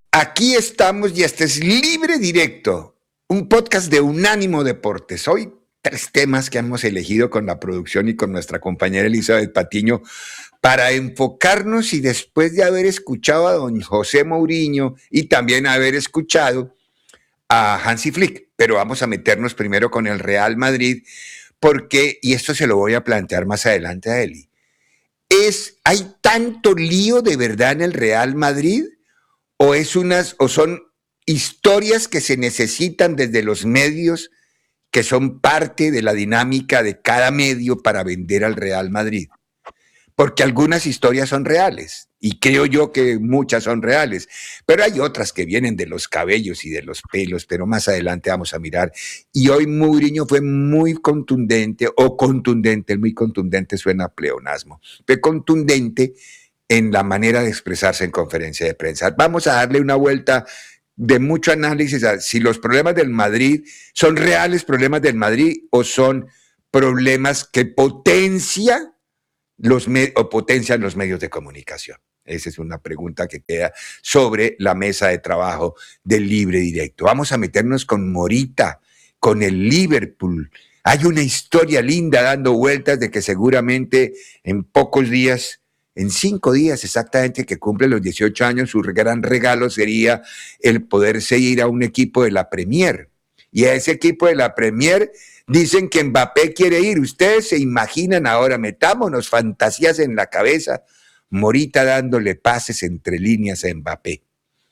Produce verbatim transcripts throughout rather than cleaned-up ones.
Aquí estamos y este es Libre Directo, un podcast de Unánimo Deportes. Hoy tres temas que hemos elegido con la producción y con nuestra compañera Elizabeth Patiño para enfocarnos y después de haber escuchado a don José Mourinho y también haber escuchado a Hansi Flick. Pero vamos a meternos primero con el Real Madrid porque, y esto se lo voy a plantear más adelante a Eli, es, ¿hay tanto lío de verdad en el Real Madrid? ¿O es unas, o son historias que se necesitan desde los medios que son parte de la dinámica de cada medio para vender al Real Madrid? Porque algunas historias son reales y creo yo que muchas son reales, pero hay otras que vienen de los cabellos y de los pelos, pero más adelante vamos a mirar. Y hoy Mourinho fue muy contundente, o contundente, muy contundente suena a pleonasmo, fue contundente en la manera de expresarse en conferencia de prensa. Vamos a darle una vuelta de mucho análisis a si los problemas del Madrid son reales problemas del Madrid o son problemas que potencia los me- o potencian los medios de comunicación. Esa es una pregunta que queda sobre la mesa de trabajo del Libre Directo. Vamos a meternos con Morita, con el Liverpool. Hay una historia linda dando vueltas de que seguramente en pocos días, en cinco días exactamente que cumple los dieciocho años, su gran regalo sería el poderse ir a un equipo de la Premier. Y a ese equipo de la Premier dicen que Mbappé quiere ir. Ustedes se imaginan ahora, metámonos fantasías en la cabeza, Morita dándole pases entre líneas a Mbappé.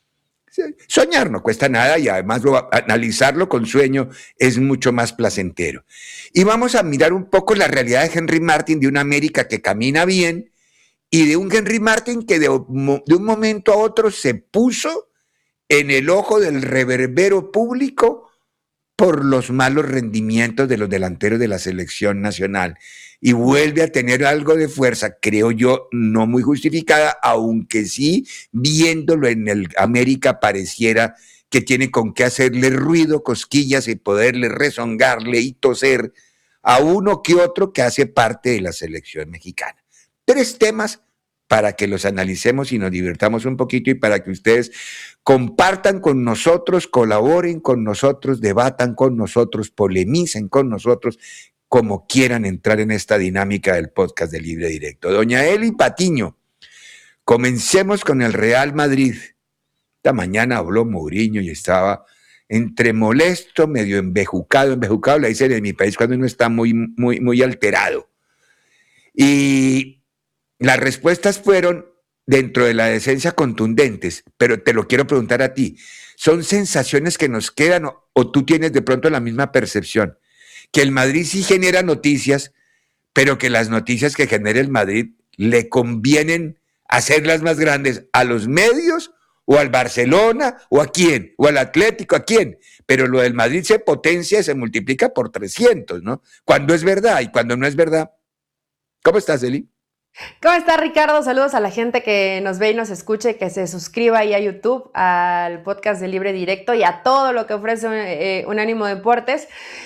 Soñar no cuesta nada y además lo, analizarlo con sueño es mucho más placentero. Y vamos a mirar un poco la realidad de Henry Martin, de una América que camina bien y de un Henry Martin que de, de un momento a otro se puso en el ojo del reverbero público por los malos rendimientos de los delanteros de la selección nacional y vuelve a tener algo de fuerza, creo yo, no muy justificada, aunque sí, viéndolo en el América pareciera que tiene con qué hacerle ruido, cosquillas y poderle rezongarle y toser a uno que otro que hace parte de la selección mexicana. Tres temas para que los analicemos y nos divirtamos un poquito y para que ustedes compartan con nosotros, colaboren con nosotros, debatan con nosotros, polemicen con nosotros, como quieran entrar en esta dinámica del podcast de Libre Directo. Doña Eli Patiño, comencemos con el Real Madrid. Esta mañana habló Mourinho y estaba entre molesto, medio embejucado, embejucado le dicen en mi país cuando uno está muy, muy, muy alterado. Y las respuestas fueron dentro de la decencia contundentes, pero te lo quiero preguntar a ti, ¿son sensaciones que nos quedan o, o tú tienes de pronto la misma percepción? Que el Madrid sí genera noticias, pero que las noticias que genera el Madrid le convienen hacerlas más grandes a los medios o al Barcelona o a quién, o al Atlético, a quién, pero lo del Madrid se potencia y se multiplica por trescientos, ¿no? Cuando es verdad y cuando no es verdad. ¿Cómo estás, Eli? ¿Cómo está, Ricardo? Saludos a la gente que nos ve y nos escuche, que se suscriba ahí a YouTube, al podcast de Libre Directo y a todo lo que ofrece eh, Unánimo Deportes.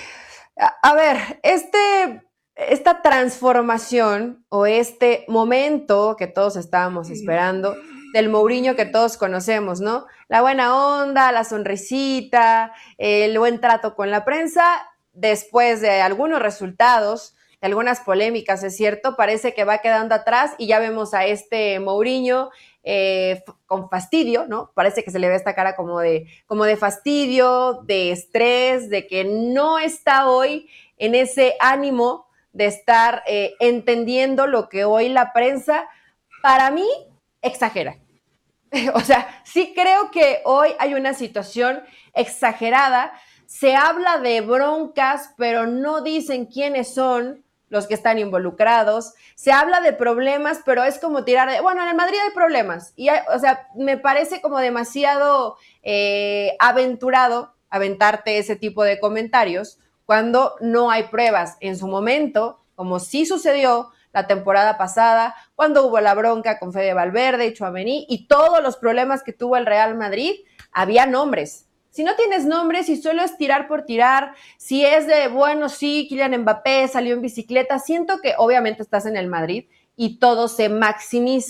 A, a ver, este, esta transformación o este momento que todos estábamos esperando del Mourinho que todos conocemos, ¿no? La buena onda, la sonrisita, el buen trato con la prensa, después de algunos resultados, de algunas polémicas, es cierto, parece que va quedando atrás y ya vemos a este Mourinho eh, con fastidio, ¿no? Parece que se le ve esta cara como de, como de fastidio, de estrés, de que no está hoy en ese ánimo de estar eh, entendiendo lo que hoy la prensa, para mí, exagera. O sea, sí creo que hoy hay una situación exagerada. Se habla de broncas, pero no dicen quiénes son los que están involucrados. Se habla de problemas, pero es como tirar de, bueno, en el Madrid hay problemas. Y hay, o sea, me parece como demasiado eh, aventurado aventarte ese tipo de comentarios cuando no hay pruebas. En su momento, como sí sucedió la temporada pasada, cuando hubo la bronca con Fede Valverde y Tchouaméni y todos los problemas que tuvo el Real Madrid, había nombres. Si no tienes nombres y solo es tirar por tirar, si es de, bueno, sí, Kylian Mbappé salió en bicicleta, siento que obviamente estás en el Madrid y todo se maximiza.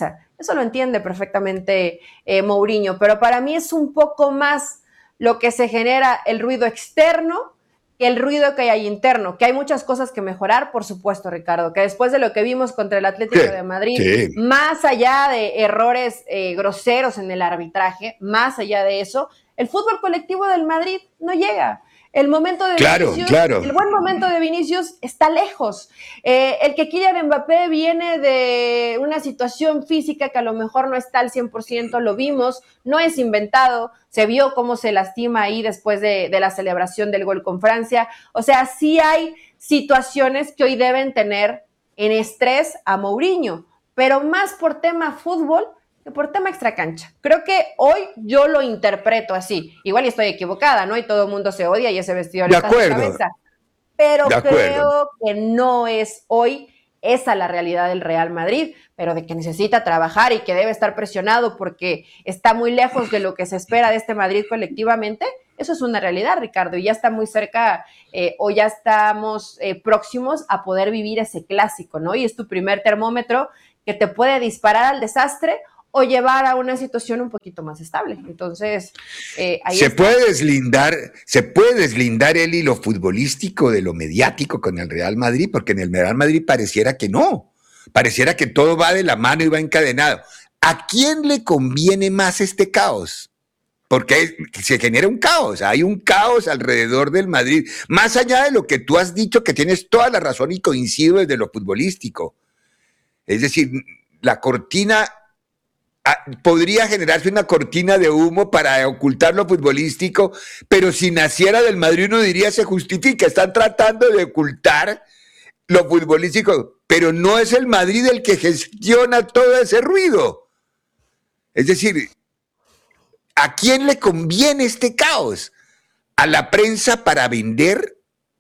Eso lo entiende perfectamente eh, Mourinho, pero para mí es un poco más lo que se genera el ruido externo que el ruido que hay interno, que hay muchas cosas que mejorar, por supuesto, Ricardo, que después de lo que vimos contra el Atlético Sí, de Madrid, sí. más allá de errores eh, groseros en el arbitraje, más allá de eso, el fútbol colectivo del Madrid no llega. El momento de Claro, Vinicius, claro. el buen momento de Vinicius está lejos. Eh, el que Kylian Mbappé viene de una situación física que a lo mejor no está al cien por ciento, lo vimos, no es inventado, se vio cómo se lastima ahí después de, de la celebración del gol con Francia. O sea, sí hay situaciones que hoy deben tener en estrés a Mourinho, pero más por tema fútbol que por tema extracancha. Creo que hoy yo lo interpreto así. Igual y estoy equivocada, ¿no? Y todo el mundo se odia y ese vestido le está en la cabeza. Pero creo que no es hoy esa la realidad del Real Madrid, pero de que necesita trabajar y que debe estar presionado porque está muy lejos de lo que se espera de este Madrid colectivamente, eso es una realidad, Ricardo, y ya está muy cerca eh, o ya estamos eh, próximos a poder vivir ese clásico, ¿no? Y es tu primer termómetro que te puede disparar al desastre o llevar a una situación un poquito más estable. Entonces, eh, ahí se está. puede deslindar, se puede deslindar el hilo futbolístico de lo mediático con el Real Madrid, porque en el Real Madrid pareciera que no, pareciera que todo va de la mano y va encadenado. ¿A quién le conviene más este caos? Porque se genera un caos, hay un caos alrededor del Madrid, más allá de lo que tú has dicho, que tienes toda la razón y coincido desde lo futbolístico. Es decir, la cortina... podría generarse una cortina de humo para ocultar lo futbolístico, pero si naciera del Madrid uno diría se justifica, están tratando de ocultar lo futbolístico, pero no es el Madrid el que gestiona todo ese ruido. Es decir, ¿a quién le conviene este caos? ¿A la prensa para vender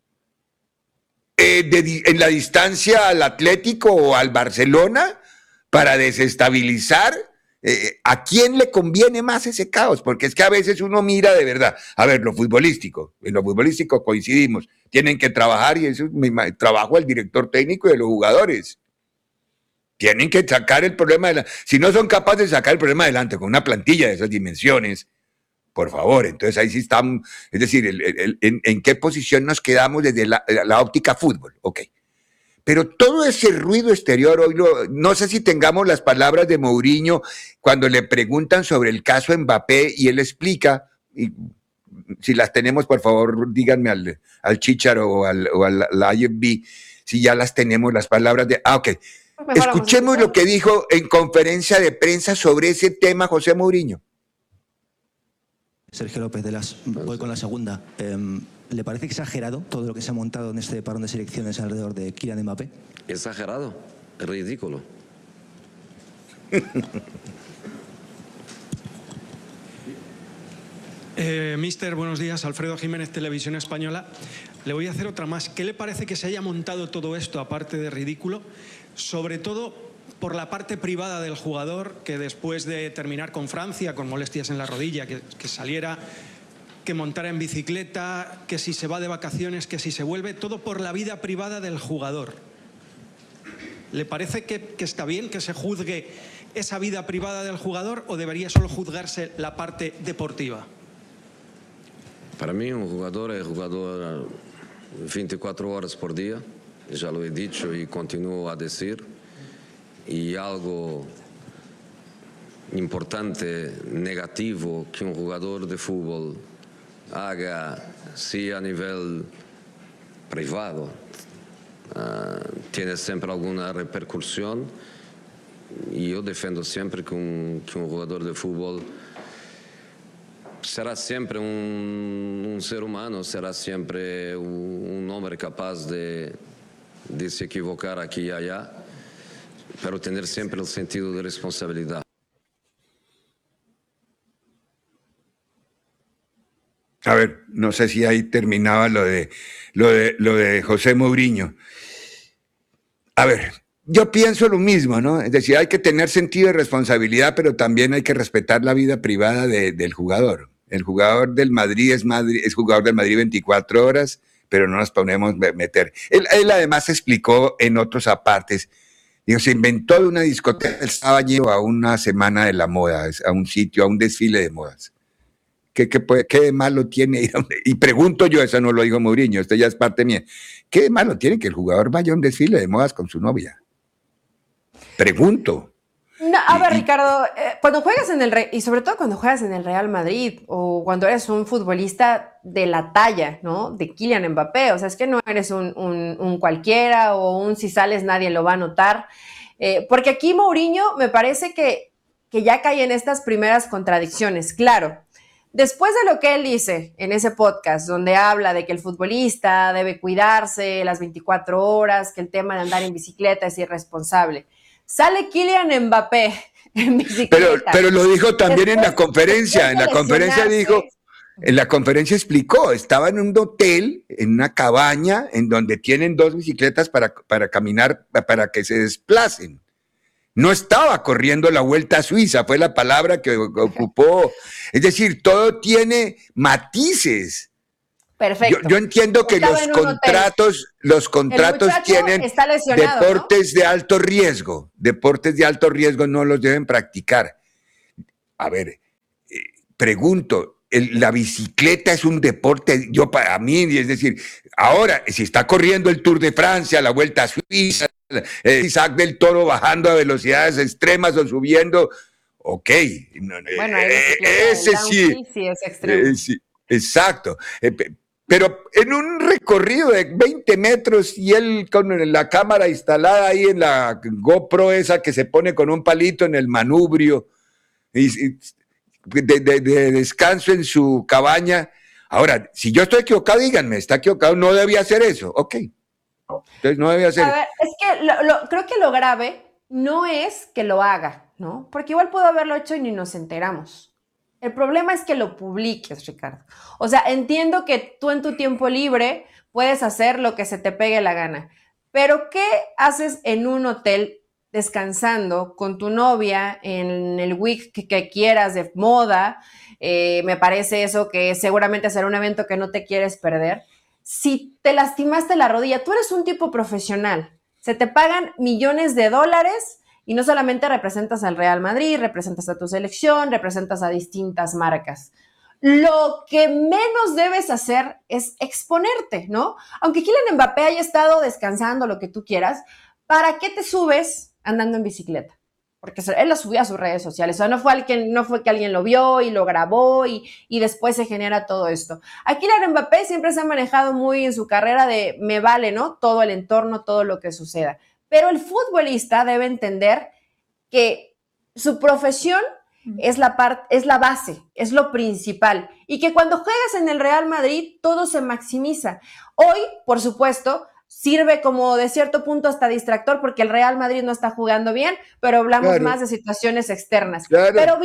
eh, de, en la distancia al Atlético o al Barcelona para desestabilizar? Eh, ¿A quién le conviene más ese caos? Porque es que a veces uno mira de verdad, a ver, lo futbolístico, en lo futbolístico coincidimos, tienen que trabajar y eso es mi trabajo del director técnico y de los jugadores. Tienen que sacar el problema adelante. Si no son capaces de sacar el problema adelante con una plantilla de esas dimensiones, por favor, entonces ahí sí estamos, es decir, el, el, el, en, en qué posición nos quedamos desde la, la óptica fútbol, ok. Pero todo ese ruido exterior, hoy lo, no sé si tengamos las palabras de Mourinho cuando le preguntan sobre el caso Mbappé y él explica, y si las tenemos, por favor, díganme al, al Chicharo o al, o al, al I F B, si ya las tenemos, las palabras de... Ah, ok. Escuchemos lo que dijo en conferencia de prensa sobre ese tema José Mourinho. Sergio López, de las, voy con la segunda. Eh, ¿Le parece exagerado todo lo que se ha montado en este parón de selecciones alrededor de Kylian Mbappé? Exagerado, ridículo. eh, Mister, buenos días. Alfredo Jiménez, Televisión Española. Le voy a hacer otra más. ¿Qué le parece que se haya montado todo esto, aparte de ridículo? Sobre todo por la parte privada del jugador, que después de terminar con Francia, con molestias en la rodilla, que, que saliera, que montara en bicicleta, que si se va de vacaciones, que si se vuelve, todo por la vida privada del jugador. ¿Le parece que, que está bien que se juzgue esa vida privada del jugador o debería solo juzgarse la parte deportiva? Para mí un jugador es jugador veinticuatro horas por día, ya lo he dicho y continúo a decir. Y algo importante, negativo, que un jugador de fútbol haga, sí, a nivel privado, uh, tiene siempre alguna repercusión. Y yo defiendo siempre que un, que un jugador de fútbol será siempre un, un ser humano, será siempre un, un hombre capaz de, de se equivocar aquí y allá, pero tener siempre el sentido de responsabilidad. A ver, no sé si ahí terminaba lo de, lo de, lo de José Mourinho. A ver, yo pienso lo mismo, ¿no? Es decir, hay que tener sentido de responsabilidad, pero también hay que respetar la vida privada de, del jugador. El jugador del Madrid es, Madrid es jugador del Madrid veinticuatro horas, pero no nos podemos meter. Él, él además explicó en otros apartes Digo, se inventó de una discoteca, él estaba yendo a una semana de la moda, a un sitio, a un desfile de modas. ¿Qué, qué, puede, qué de malo tiene ir a un, y pregunto yo, eso no lo dijo Mourinho, esto ya es parte mía, ¿qué de malo tiene que el jugador vaya a un desfile de modas con su novia? Pregunto. No, a ver, Ricardo, eh, cuando juegas en el Re y sobre todo cuando juegas en el Real Madrid o cuando eres un futbolista de la talla, ¿no? De Kylian Mbappé, o sea, es que no eres un, un, un cualquiera o un si sales nadie lo va a notar, eh, porque aquí Mourinho me parece que, que ya cae en estas primeras contradicciones, claro. Después de lo que él dice en ese podcast, donde habla de que el futbolista debe cuidarse las veinticuatro horas, que el tema de andar en bicicleta es irresponsable, sale Kylian Mbappé en bicicleta. Pero, pero lo dijo también después, en la conferencia, en la conferencia dijo, en la conferencia explicó, estaba en un hotel, en una cabaña, en donde tienen dos bicicletas para, para caminar, para que se desplacen. No estaba corriendo la Vuelta a Suiza, fue la palabra que ocupó. Es decir, todo tiene matices. Perfecto. Yo, yo entiendo que los contratos, los contratos tienen deportes, ¿no?, de alto riesgo. Deportes de alto riesgo no los deben practicar. A ver, eh, pregunto, el, la bicicleta es un deporte, yo para mí, es decir, ahora, si está corriendo el Tour de Francia, la Vuelta a Suiza, eh, Isaac del Toro bajando a velocidades extremas o subiendo, ok. Bueno, eh, ese sí, sí es extremo. Eh, sí, exacto. Eh, Pero en un recorrido de veinte metros y él con la cámara instalada ahí en la GoPro esa que se pone con un palito en el manubrio y, y de, de, de descanso en su cabaña. Ahora, si yo estoy equivocado, díganme, está equivocado, no debía hacer eso. Ok. Entonces no debía hacer. A ver, es que lo, lo, creo que lo grave no es que lo haga, ¿no? Porque igual pudo haberlo hecho y ni nos enteramos. El problema es que lo publiques, Ricardo. O sea, entiendo que tú en tu tiempo libre puedes hacer lo que se te pegue la gana, pero ¿qué haces en un hotel descansando con tu novia en el week que, que quieras de moda? Eh, me parece eso que seguramente será un evento que no te quieres perder. Si te lastimaste la rodilla, tú eres un tipo profesional, se te pagan millones de dólares y no solamente representas al Real Madrid, representas a tu selección, representas a distintas marcas. Lo que menos debes hacer es exponerte, ¿no? Aunque Kylian Mbappé haya estado descansando, lo que tú quieras, ¿para qué te subes andando en bicicleta? Porque él lo subió a sus redes sociales, o sea, no fue, alguien, no fue que alguien lo vio y lo grabó y, y después se genera todo esto. Aquí Kylian Mbappé siempre se ha manejado muy en su carrera de me vale, ¿no? Todo el entorno, todo lo que suceda. Pero el futbolista debe entender que su profesión es la, part, es la base, es lo principal y que cuando juegas en el Real Madrid todo se maximiza. Hoy, por supuesto, sirve como de cierto punto hasta distractor porque el Real Madrid no está jugando bien, pero hablamos claro. más de situaciones externas. Claro. Pero,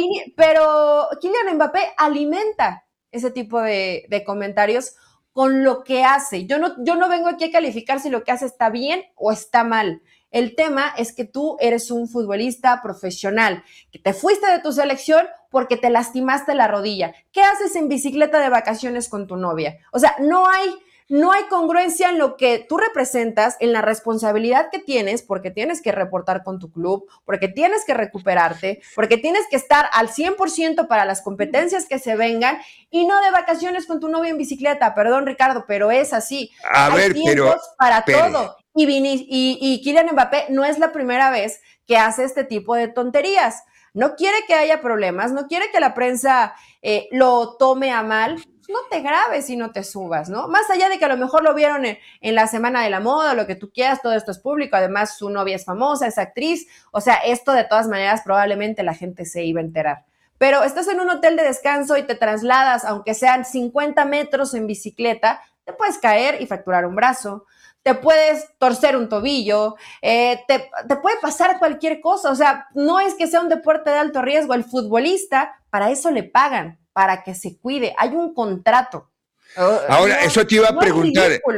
pero Kylian Mbappé alimenta ese tipo de, de comentarios con lo que hace. Yo no, yo no vengo aquí a calificar si lo que hace está bien o está mal. El tema es que tú eres un futbolista profesional, que te fuiste de tu selección porque te lastimaste la rodilla. ¿Qué haces en bicicleta de vacaciones con tu novia? O sea, no hay... No hay congruencia en lo que tú representas, en la responsabilidad que tienes, porque tienes que reportar con tu club, porque tienes que recuperarte, porque tienes que estar al cien por ciento para las competencias que se vengan y no de vacaciones con tu novia en bicicleta. Perdón, Ricardo, pero es así. A hay ver, tiempos pero, para pero. todo. Y, Vini, y, y Kylian Mbappé no es la primera vez que hace este tipo de tonterías. No quiere que haya problemas, no quiere que la prensa eh, lo tome a mal. No te grabes y no te subas, ¿no? Más allá de que a lo mejor lo vieron en, en la Semana de la Moda, lo que tú quieras, todo esto es público, además su novia es famosa, es actriz, o sea, esto de todas maneras probablemente la gente se iba a enterar. Pero estás en un hotel de descanso y te trasladas, aunque sean cincuenta metros en bicicleta, te puedes caer y fracturar un brazo, te puedes torcer un tobillo, eh, te, te puede pasar cualquier cosa, o sea, no es que sea un deporte de alto riesgo, el futbolista, para eso le pagan, para que se cuide, hay un contrato. Ahora, no, eso te iba a no preguntar,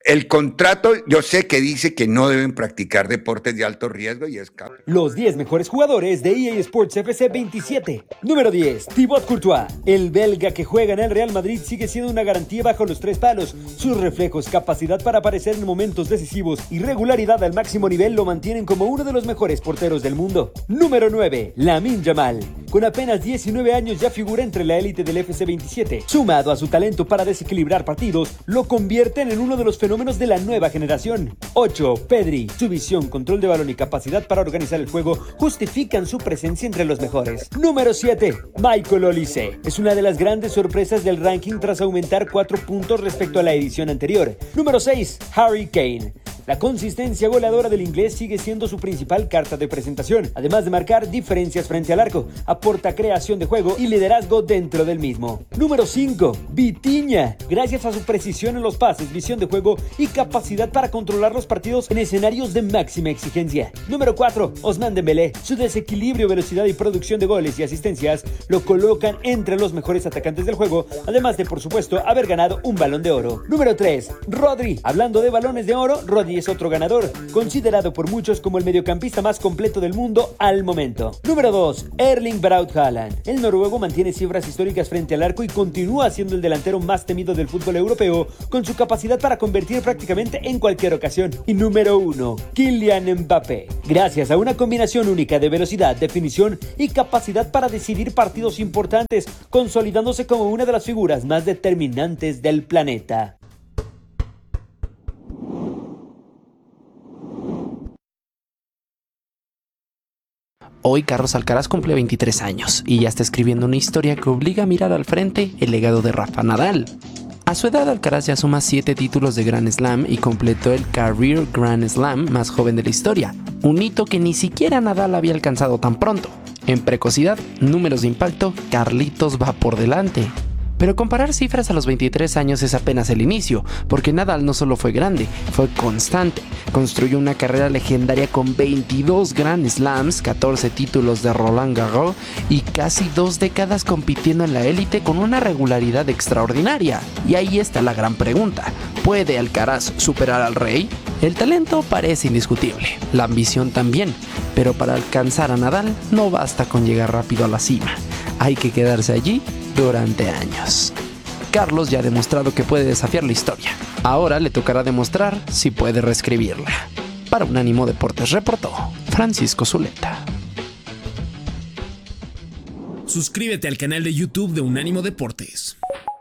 El contrato, yo sé que dice que no deben practicar deportes de alto riesgo y es caro. Los diez mejores jugadores de E A Sports F C veintisiete. Número diez, Thibaut Courtois. El belga que juega en el Real Madrid sigue siendo una garantía bajo los tres palos. Sus reflejos, capacidad para aparecer en momentos decisivos y regularidad al máximo nivel lo mantienen como uno de los mejores porteros del mundo. Número nueve, Lamine Yamal. Con apenas diecinueve años ya figura entre la élite del F C veintisiete. Sumado a su talento para desequilibrar partidos, lo convierten en uno de los fenómenos de la nueva generación. ocho. Pedri. Su visión, control de balón y capacidad para organizar el juego justifican su presencia entre los mejores. Número siete. Michael Olise. Es una de las grandes sorpresas del ranking tras aumentar cuatro puntos respecto a la edición anterior. Número seis. Harry Kane. La consistencia goleadora del inglés sigue siendo su principal carta de presentación. Además de marcar diferencias frente al arco, aporta creación de juego y liderazgo dentro del mismo. Número cinco. Vitinha. Gracias a su precisión en los pases, visión de juego y capacidad para controlar los partidos en escenarios de máxima exigencia. Número cuatro. Ousmane Dembélé. Su desequilibrio, velocidad y producción de goles y asistencias lo colocan entre los mejores atacantes del juego, además de, por supuesto, haber ganado un Balón de Oro. Número tres. Rodri. Hablando de balones de oro, Rodri es otro ganador, considerado por muchos como el mediocampista más completo del mundo al momento. Número dos. Erling Braut Haaland. El noruego mantiene cifras históricas frente al arco y continúa siendo el delantero más temido del fútbol europeo, con su capacidad para convertir prácticamente en cualquier ocasión. Y número uno. Kylian Mbappé. Gracias a una combinación única de velocidad, definición y capacidad para decidir partidos importantes, consolidándose como una de las figuras más determinantes del planeta. Hoy Carlos Alcaraz cumple veintitrés años y ya está escribiendo una historia que obliga a mirar al frente el legado de Rafa Nadal. A su edad, Alcaraz ya suma siete títulos de Grand Slam y completó el Career Grand Slam más joven de la historia, un hito que ni siquiera Nadal había alcanzado tan pronto. En precocidad, números de impacto, Carlitos va por delante. Pero comparar cifras a los veintitrés años es apenas el inicio, porque Nadal no solo fue grande, fue constante. Construyó una carrera legendaria con veintidós Grand Slams, catorce títulos de Roland Garros y casi dos décadas compitiendo en la élite con una regularidad extraordinaria. Y ahí está la gran pregunta: ¿puede Alcaraz superar al rey? El talento parece indiscutible, la ambición también, pero para alcanzar a Nadal no basta con llegar rápido a la cima. Hay que quedarse allí durante años. Carlos ya ha demostrado que puede desafiar la historia. Ahora le tocará demostrar si puede reescribirla. Para Unánimo Deportes reportó Francisco Zuleta. Suscríbete al canal de YouTube de Unánimo Deportes.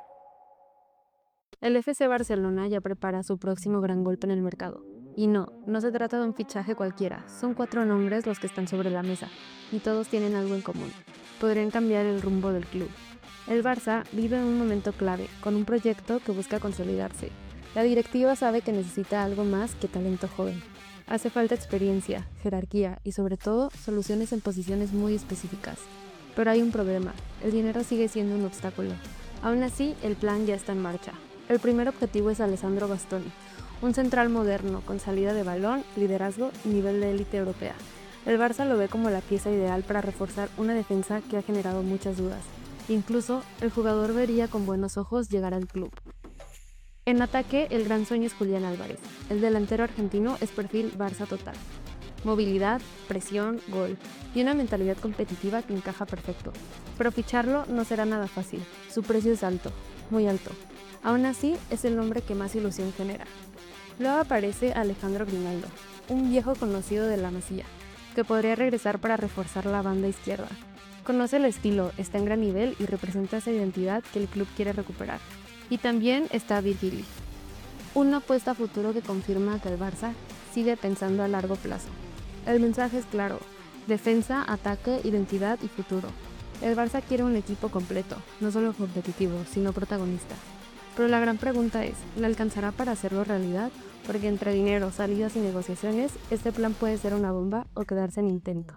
El F C Barcelona ya prepara su próximo gran golpe en el mercado. Y no, no se trata de un fichaje cualquiera, son cuatro nombres los que están sobre la mesa, y todos tienen algo en común. Podrían cambiar el rumbo del club. El Barça vive un momento clave, con un proyecto que busca consolidarse. La directiva sabe que necesita algo más que talento joven. Hace falta experiencia, jerarquía y sobre todo soluciones en posiciones muy específicas. Pero hay un problema, el dinero sigue siendo un obstáculo. Aún así, el plan ya está en marcha. El primer objetivo es Alessandro Bastoni, un central moderno con salida de balón, liderazgo y nivel de élite europea. El Barça lo ve como la pieza ideal para reforzar una defensa que ha generado muchas dudas. Incluso, el jugador vería con buenos ojos llegar al club. En ataque, el gran sueño es Julián Álvarez. El delantero argentino es perfil Barça total. Movilidad, presión, gol y una mentalidad competitiva que encaja perfecto. Pero ficharlo no será nada fácil. Su precio es alto, muy alto. Aún así, es el nombre que más ilusión genera. Luego aparece Alejandro Grimaldo, un viejo conocido de la Masía, que podría regresar para reforzar la banda izquierda. Conoce el estilo, está en gran nivel y representa esa identidad que el club quiere recuperar. Y también está Virgili, una apuesta a futuro que confirma que el Barça sigue pensando a largo plazo. El mensaje es claro: defensa, ataque, identidad y futuro. El Barça quiere un equipo completo, no solo competitivo, sino protagonista. Pero la gran pregunta es, ¿le alcanzará para hacerlo realidad? Porque entre dinero, salidas y negociaciones, este plan puede ser una bomba o quedarse en intento.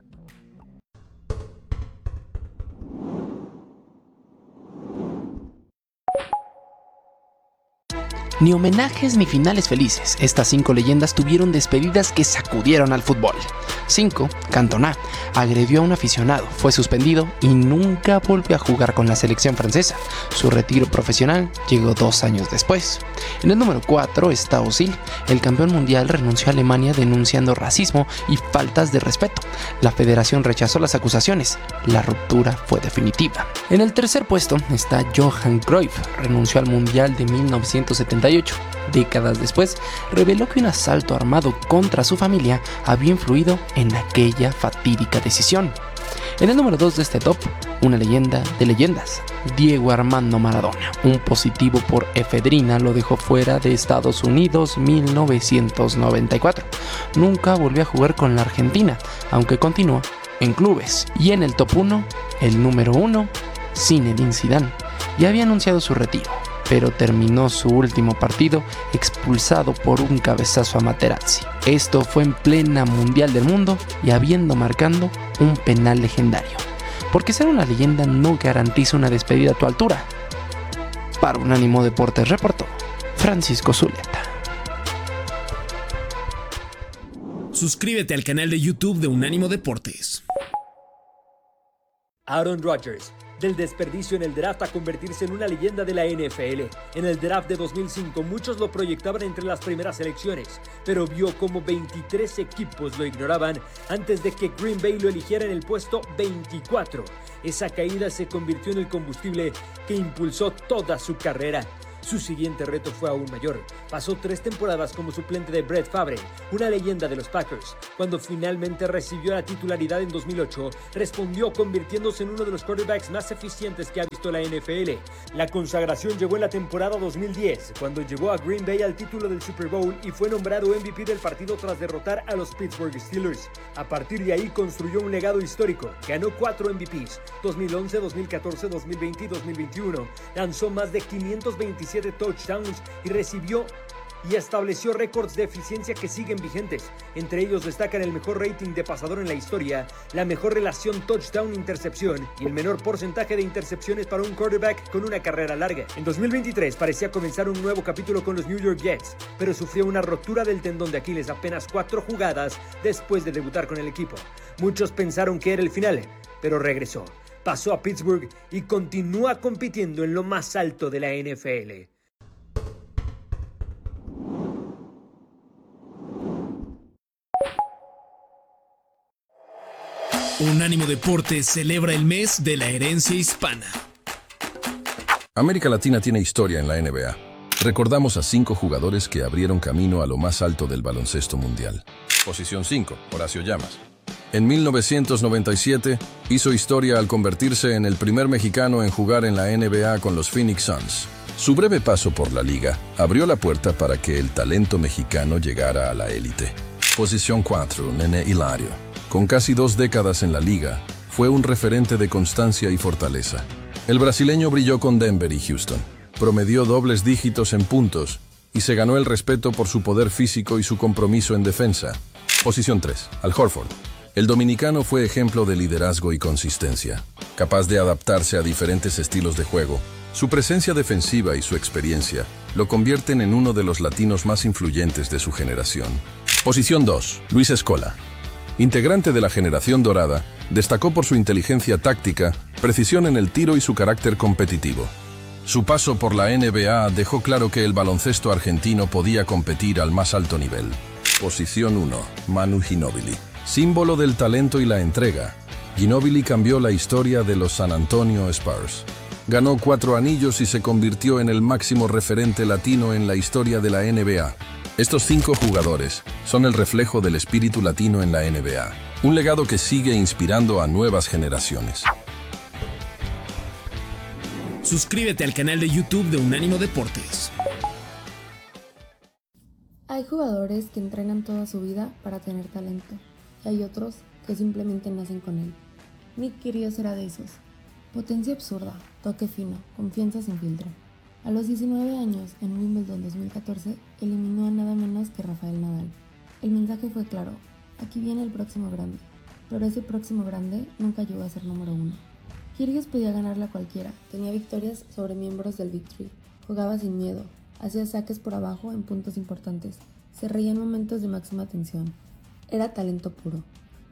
Ni homenajes ni finales felices, estas cinco leyendas tuvieron despedidas que sacudieron al fútbol. cinco. Cantona agredió a un aficionado, fue suspendido y nunca volvió a jugar con la selección francesa. Su retiro profesional llegó dos años después. En el número cuatro está Özil. El campeón mundial renunció a Alemania denunciando racismo y faltas de respeto. La federación rechazó las acusaciones. La ruptura fue definitiva. En el tercer puesto está Johan Cruyff. Renunció al mundial de mil novecientos setenta y ocho. Décadas después, reveló que un asalto armado contra su familia había influido en aquella fatídica decisión. En el número dos de este top, una leyenda de leyendas, Diego Armando Maradona. Un positivo por efedrina lo dejó fuera de Estados Unidos mil novecientos noventa y cuatro. Nunca volvió a jugar con la Argentina, aunque continuó en clubes. Y en el top uno, el número uno, Zinedine Zidane. Ya había anunciado su retiro, pero terminó su último partido expulsado por un cabezazo a Materazzi. Esto fue en plena Mundial del Mundo y habiendo marcando un penal legendario. Porque ser una leyenda no garantiza una despedida a tu altura. Para Unánimo Deportes reportó Francisco Zuleta. Suscríbete al canal de YouTube de Unánimo Deportes. Aaron Rodgers, del desperdicio en el draft a convertirse en una leyenda de la N F L. En el draft de dos mil cinco muchos lo proyectaban entre las primeras selecciones, pero vio como veintitrés equipos lo ignoraban antes de que Green Bay lo eligiera en el puesto veinticuatro. Esa caída se convirtió en el combustible que impulsó toda su carrera. Su siguiente reto fue aún mayor. Pasó tres temporadas como suplente de Brett Favre, una leyenda de los Packers. Cuando finalmente recibió la titularidad en dos mil ocho, respondió convirtiéndose en uno de los quarterbacks más eficientes que ha visto la N F L. La consagración llegó en la temporada dos mil diez, cuando llevó a Green Bay al título del Super Bowl y fue nombrado M V P del partido tras derrotar a los Pittsburgh Steelers. A partir de ahí construyó un legado histórico. Ganó cuatro M V Ps, dos mil once, dos mil catorce, dos mil veinte y dos mil veintiuno. Lanzó más de quinientos veintisiete touchdowns y recibió y estableció récords de eficiencia que siguen vigentes. Entre ellos destacan el mejor rating de pasador en la historia, la mejor relación touchdown-intercepción y el menor porcentaje de intercepciones para un quarterback con una carrera larga. En dos mil veintitrés parecía comenzar un nuevo capítulo con los New York Jets, pero sufrió una rotura del tendón de Aquiles apenas cuatro jugadas después de debutar con el equipo. Muchos pensaron que era el final, pero regresó. Pasó a Pittsburgh y continúa compitiendo en lo más alto de la N F L. Unánimo Deportes celebra el mes de la herencia hispana. América Latina tiene historia en la N B A. Recordamos a cinco jugadores que abrieron camino a lo más alto del baloncesto mundial. Posición cinco, Horacio Llamas. En mil novecientos noventa y siete hizo historia al convertirse en el primer mexicano en jugar en la N B A con los Phoenix Suns. Su breve paso por la liga abrió la puerta para que el talento mexicano llegara a la élite. Posición cuatro, Nene Hilario. Con casi dos décadas en la liga, fue un referente de constancia y fortaleza. El brasileño brilló con Denver y Houston, promedió dobles dígitos en puntos y se ganó el respeto por su poder físico y su compromiso en defensa. Posición tres, Al Horford. El dominicano fue ejemplo de liderazgo y consistencia, capaz de adaptarse a diferentes estilos de juego. Su presencia defensiva y su experiencia lo convierten en uno de los latinos más influyentes de su generación. Posición dos, Luis Scola. Integrante de la generación dorada, destacó por su inteligencia táctica, precisión en el tiro y su carácter competitivo. Su paso por la N B A dejó claro que el baloncesto argentino podía competir al más alto nivel. Posición uno, Manu Ginóbili. Símbolo del talento y la entrega, Ginóbili cambió la historia de los San Antonio Spurs. Ganó cuatro anillos y se convirtió en el máximo referente latino en la historia de la N B A. Estos cinco jugadores son el reflejo del espíritu latino en la N B A, un legado que sigue inspirando a nuevas generaciones. Suscríbete al canal de YouTube de Unánimo Deportes. Hay jugadores que entrenan toda su vida para tener talento, y hay otros que simplemente nacen con él. Nick Kyrgios era de esos. Potencia absurda, toque fino, confianza sin filtro. A los diecinueve años, en Wimbledon dos mil catorce, eliminó a nada menos que Rafael Nadal. El mensaje fue claro: aquí viene el próximo grande, pero ese próximo grande nunca llegó a ser número uno. Kyrgios podía ganarle a cualquiera, tenía victorias sobre miembros del Big Three, jugaba sin miedo, hacía saques por abajo en puntos importantes, se reía en momentos de máxima tensión. Era talento puro.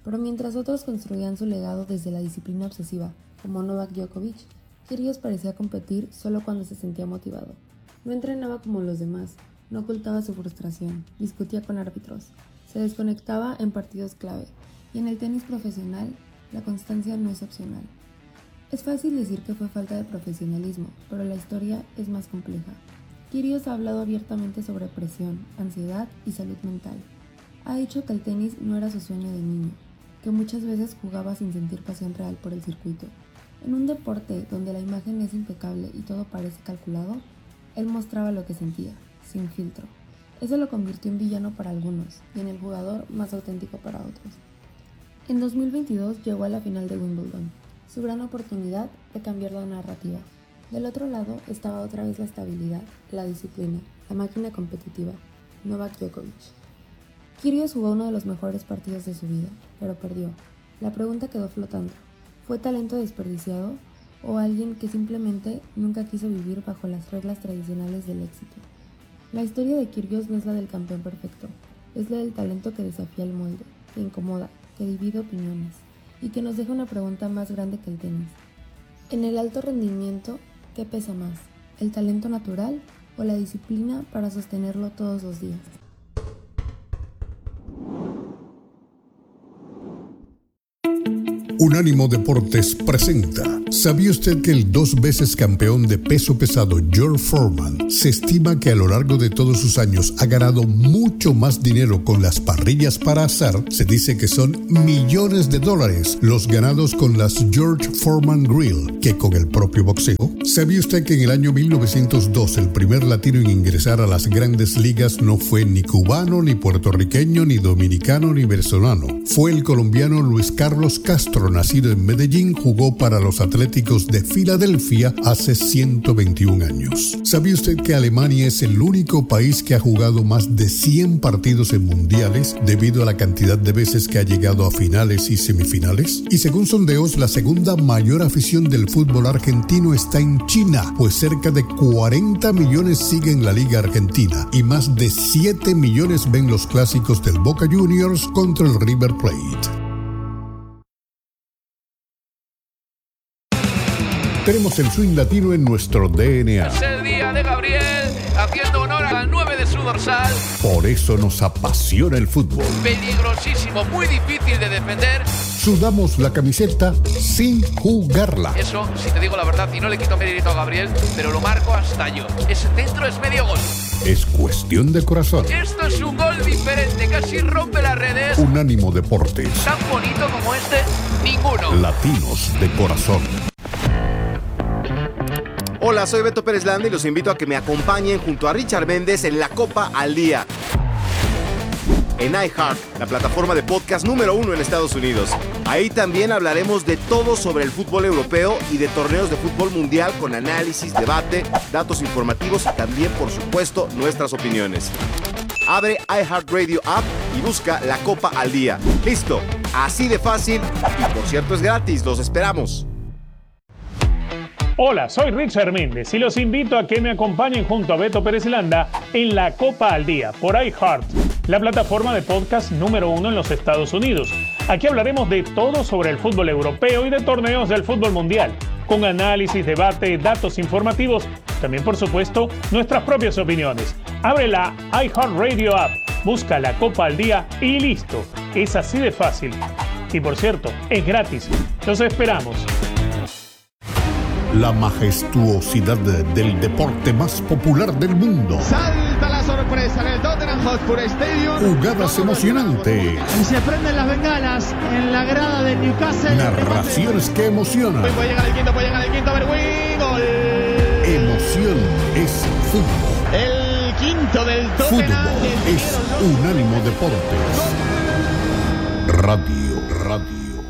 Pero mientras otros construían su legado desde la disciplina obsesiva, como Novak Djokovic, Kyrgios parecía competir solo cuando se sentía motivado. No entrenaba como los demás, no ocultaba su frustración, discutía con árbitros, se desconectaba en partidos clave, y en el tenis profesional, la constancia no es opcional. Es fácil decir que fue falta de profesionalismo, pero la historia es más compleja. Kyrgios ha hablado abiertamente sobre presión, ansiedad y salud mental. Ha dicho que el tenis no era su sueño de niño, que muchas veces jugaba sin sentir pasión real por el circuito. En un deporte donde la imagen es impecable y todo parece calculado, él mostraba lo que sentía, sin filtro. Eso lo convirtió en villano para algunos y en el jugador más auténtico para otros. En dos mil veintidós llegó a la final de Wimbledon, su gran oportunidad de cambiar la narrativa. Del otro lado estaba otra vez la estabilidad, la disciplina, la máquina competitiva, Novak Djokovic. Kyrgios jugó uno de los mejores partidos de su vida, pero perdió. La pregunta quedó flotando. ¿Fue talento desperdiciado o alguien que simplemente nunca quiso vivir bajo las reglas tradicionales del éxito? La historia de Kyrgios no es la del campeón perfecto, es la del talento que desafía el molde, que incomoda, que divide opiniones y que nos deja una pregunta más grande que el tenis. En el alto rendimiento, ¿qué pesa más? ¿El talento natural o la disciplina para sostenerlo todos los días? Unánimo Deportes presenta. ¿Sabía usted que el dos veces campeón de peso pesado George Foreman se estima que a lo largo de todos sus años ha ganado mucho más dinero con las parrillas para asar? Se dice que son millones de dólares los ganados con las George Foreman Grill que con el propio boxeo. ¿Sabía usted que en el año mil novecientos dos el primer latino en ingresar a las grandes ligas no fue ni cubano, ni puertorriqueño, ni dominicano, ni venezolano? Fue el colombiano Luis Carlos Castro, nacido en Medellín, jugó para los Atléticos de Filadelfia hace ciento veintiún años. ¿Sabía usted que Alemania es el único país que ha jugado más de cien partidos en mundiales debido a la cantidad de veces que ha llegado a finales y semifinales? Y según sondeos, la segunda mayor afición del fútbol argentino está en China, pues cerca de cuarenta millones siguen la Liga Argentina y más de siete millones ven los clásicos del Boca Juniors contra el River Plate. Tenemos el swing latino en nuestro D N A. Es el día de Gabriel, haciendo honor al nueve de su dorsal. Por eso nos apasiona el fútbol. Peligrosísimo, muy difícil de defender. Sudamos la camiseta sin jugarla. Eso, si te digo la verdad, y no le quito mérito a Gabriel, pero lo marco hasta yo. Ese centro es medio gol. Es cuestión de corazón. Esto es un gol diferente, casi rompe las redes. Unánimo Deportes. Tan bonito como este, ninguno. Latinos de corazón. Hola, soy Beto Pérez Landa y los invito a que me acompañen junto a Richard Méndez en La Copa al Día. En iHeart, la plataforma de podcast número uno en Estados Unidos. Ahí también hablaremos de todo sobre el fútbol europeo y de torneos de fútbol mundial con análisis, debate, datos informativos y también, por supuesto, nuestras opiniones. Abre iHeartRadio App y busca La Copa al Día. ¡Listo! Así de fácil y, por cierto, es gratis. Los esperamos. Hola, soy Richard Méndez y los invito a que me acompañen junto a Beto Pérez Landa en La Copa al Día por iHeart, la plataforma de podcast número uno en los Estados Unidos. Aquí hablaremos de todo sobre el fútbol europeo y de torneos del fútbol mundial, con análisis, debate, datos informativos, también por supuesto nuestras propias opiniones. Abre la iHeartRadio app, busca La Copa al Día y listo. Es así de fácil. Y por cierto, es gratis. Los esperamos. La majestuosidad del deporte más popular del mundo. Salta la sorpresa en el Tottenham Hotspur Stadium. Jugadas emocionantes. Y se prenden las bengalas en la grada del Newcastle. Narraciones que emocionan. Puede llegar el quinto, puede llegar el quinto. Berwin, gol. Emoción es fútbol. El quinto del Tottenham. Fútbol es Unánimo Deportes. Radio, radio.